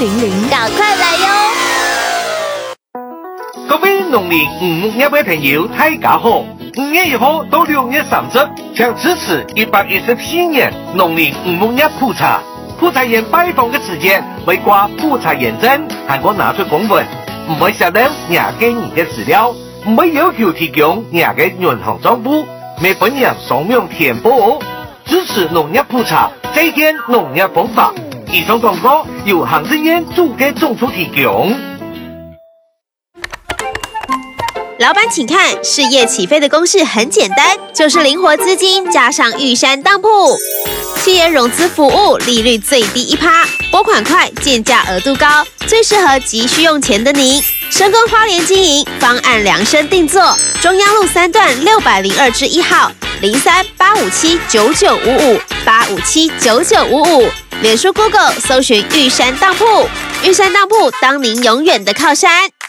800， 赶快来哟！ 各位农历5月的朋友，大家好！5月1号到6月30，将支持114年农历5月普查。普查员拜访的时间为挂普查验证，韩国拿出公文，唔会泄露廿几年的资料，唔会要求提供廿个银行账户，未本人扫描填报。支持农业普查，这件农业方法。以上广告由行政院主计总处提供。 老板请看，事业起飞的公式很简单，就是灵活资金加上玉山当铺。企业融资服务利率最低1%，拨款快，建价额度高，最适合急需用钱的您。深耕花莲经营，方案量身定做。中央路3段602之1号，03-857-9955，857-9955。脸书 Google 搜寻玉山当铺，玉山当铺当您永远的靠山。